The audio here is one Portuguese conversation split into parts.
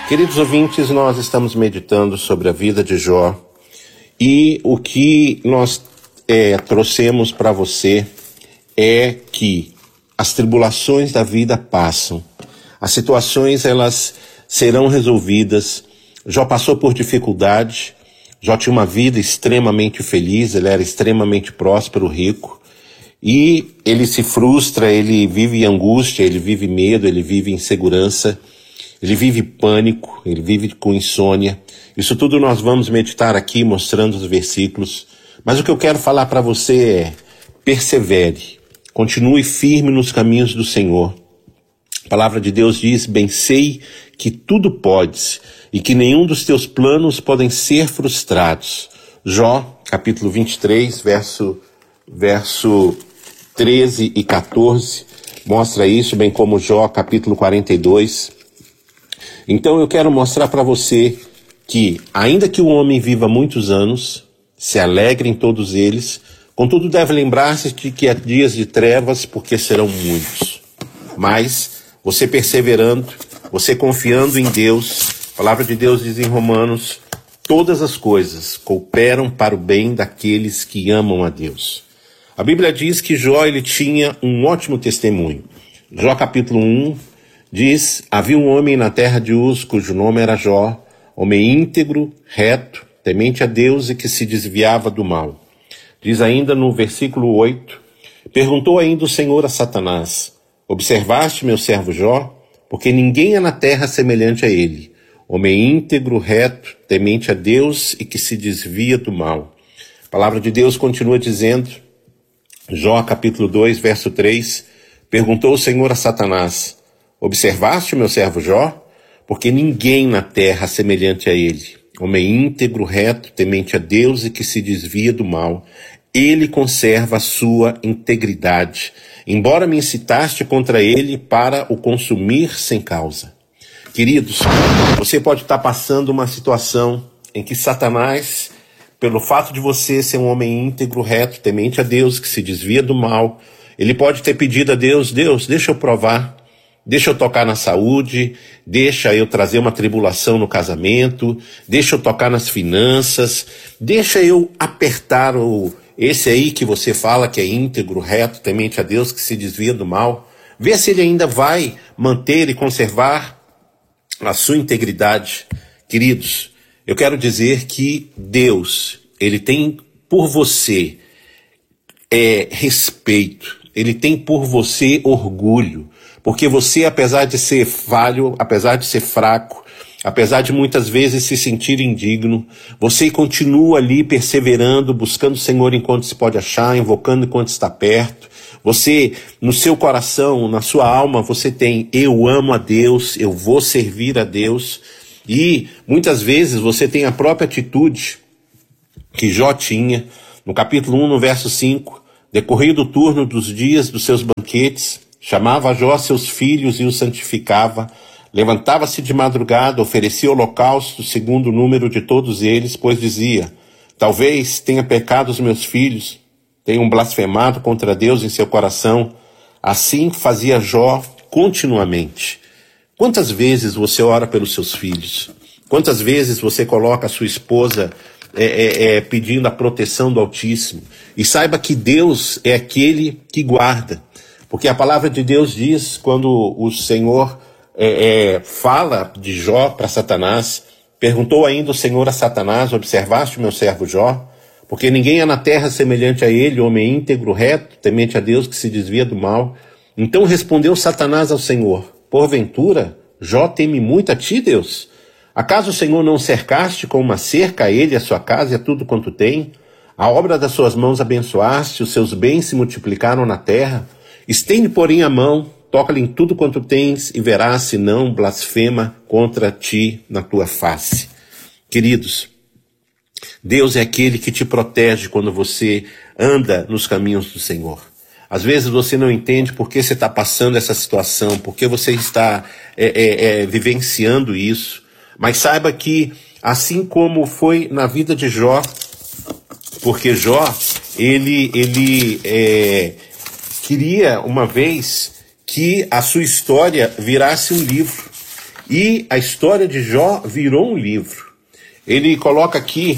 Queridos ouvintes, nós estamos meditando sobre a vida de Jó e o que nós trouxemos para você é que as tribulações da vida passam, as situações elas serão resolvidas. Jó passou por dificuldade, Jó tinha uma vida extremamente feliz, ele era extremamente próspero, rico, e ele se frustra, ele vive angústia, ele vive medo, ele vive insegurança, ele vive pânico, ele vive com insônia. Isso tudo nós vamos meditar aqui, mostrando os versículos. Mas o que eu quero falar para você é: persevere, continue firme nos caminhos do Senhor. A palavra de Deus diz: bem sei que tudo podes e que nenhum dos teus planos podem ser frustrados. Jó, capítulo 23, verso 13 e 14, mostra isso, bem como Jó, capítulo 42. Então eu quero mostrar para você que, ainda que o homem viva muitos anos, se alegre em todos eles, contudo deve lembrar-se de que há dias de trevas, porque serão muitos. Mas você perseverando, você confiando em Deus, a palavra de Deus diz em Romanos: todas as coisas cooperam para o bem daqueles que amam a Deus. A Bíblia diz que Jó ele tinha um ótimo testemunho. Jó capítulo 1 diz: havia um homem na terra de Uz, cujo nome era Jó, homem íntegro, reto, temente a Deus e que se desviava do mal. Diz ainda no versículo 8, perguntou ainda o Senhor a Satanás: observaste meu servo Jó? Porque ninguém é na terra semelhante a ele, homem íntegro, reto, temente a Deus e que se desvia do mal. A palavra de Deus continua dizendo, Jó capítulo 2, verso 3, perguntou o Senhor a Satanás: observaste meu servo Jó? Porque ninguém na terra semelhante a ele, homem íntegro, reto, temente a Deus e que se desvia do mal. Ele conserva a sua integridade, embora me incitaste contra ele para o consumir sem causa. Queridos, você pode estar passando uma situação em que Satanás, pelo fato de você ser um homem íntegro, reto, temente a Deus, que se desvia do mal, ele pode ter pedido a Deus: Deus, deixa eu provar, deixa eu tocar na saúde, deixa eu trazer uma tribulação no casamento, deixa eu tocar nas finanças, deixa eu apertar esse aí que você fala que é íntegro, reto, temente a Deus, que se desvia do mal, vê se ele ainda vai manter e conservar a sua integridade. Queridos, eu quero dizer que Deus, ele tem por você respeito, ele tem por você orgulho, porque você, apesar de ser falho, apesar de ser fraco, apesar de muitas vezes se sentir indigno, você continua ali perseverando, buscando o Senhor enquanto se pode achar, invocando enquanto está perto. Você, no seu coração, na sua alma, você tem: eu amo a Deus, eu vou servir a Deus. E muitas vezes você tem a própria atitude que Jó tinha. No capítulo 1, no verso 5, decorrido o turno dos dias dos seus banquetes, chamava a Jó seus filhos e os santificava, levantava-se de madrugada, oferecia holocausto segundo o número de todos eles, pois dizia: talvez tenha pecado os meus filhos, tenham blasfemado contra Deus em seu coração. Assim fazia Jó continuamente. Quantas vezes você ora pelos seus filhos? Quantas vezes você coloca a sua esposa pedindo a proteção do Altíssimo? E saiba que Deus é aquele que guarda. Porque a palavra de Deus diz, quando o Senhor fala de Jó para Satanás, perguntou ainda o Senhor a Satanás: observaste o meu servo Jó? Porque ninguém é na terra semelhante a ele, homem íntegro, reto, temente a Deus, que se desvia do mal. Então respondeu Satanás ao Senhor: porventura, Jó teme muito a ti, Deus? Acaso o Senhor não cercaste com uma cerca a ele, a sua casa e a tudo quanto tem? A obra das suas mãos abençoaste, os seus bens se multiplicaram na terra. Estende, porém, a mão, toca-lhe em tudo quanto tens, e verás se não blasfema contra ti na tua face. Queridos, Deus é aquele que te protege quando você anda nos caminhos do Senhor. Às vezes você não entende por que você está passando essa situação, por que você está vivenciando isso. Mas saiba que, assim como foi na vida de Jó, porque Jó, ele queria uma vez que a sua história virasse um livro. E a história de Jó virou um livro. Ele coloca aqui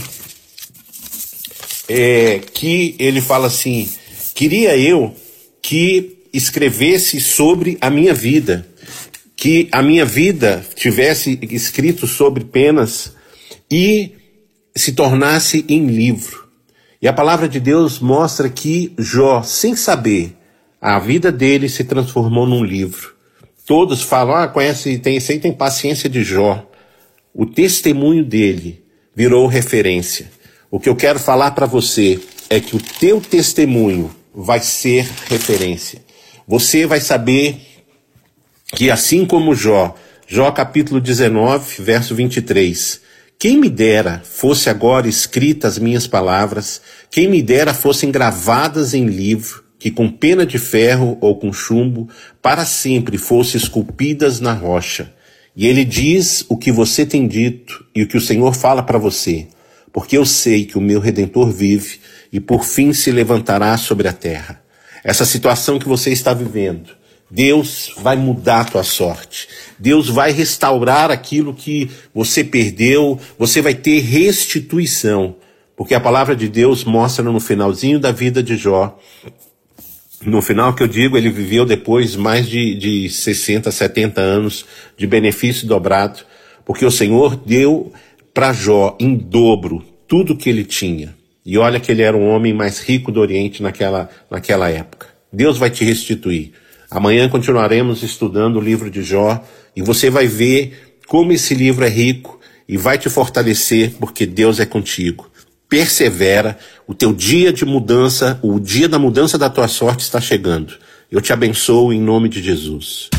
que ele fala assim: queria eu que escrevesse sobre a minha vida, que a minha vida tivesse escrito sobre penas e se tornasse em livro. E a palavra de Deus mostra que Jó, sem saber, a vida dele se transformou num livro. Todos falam, conhece, tem paciência de Jó. O testemunho dele virou referência. O que eu quero falar para você é que o teu testemunho vai ser referência. Você vai saber que assim como Jó capítulo 19, verso 23, quem me dera fosse agora escritas as minhas palavras, quem me dera fossem gravadas em livro, que com pena de ferro ou com chumbo, para sempre fossem esculpidas na rocha. E ele diz o que você tem dito e o que o Senhor fala para você, porque eu sei que o meu Redentor vive e por fim se levantará sobre a terra. Essa situação que você está vivendo, Deus vai mudar a tua sorte. Deus vai restaurar aquilo que você perdeu. Você vai ter restituição. Porque a palavra de Deus mostra no finalzinho da vida de Jó. No final que eu digo, ele viveu depois mais de 60, 70 anos de benefício dobrado. Porque o Senhor deu para Jó em dobro tudo que ele tinha. E olha que ele era o homem mais rico do Oriente naquela época. Deus vai te restituir. Amanhã continuaremos estudando o livro de Jó e você vai ver como esse livro é rico e vai te fortalecer porque Deus é contigo. Persevera, o teu dia de mudança, o dia da mudança da tua sorte está chegando. Eu te abençoo em nome de Jesus.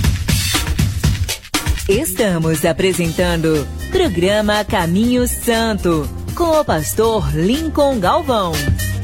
Estamos apresentando Programa Caminho Santo com o pastor Lincoln Galvão.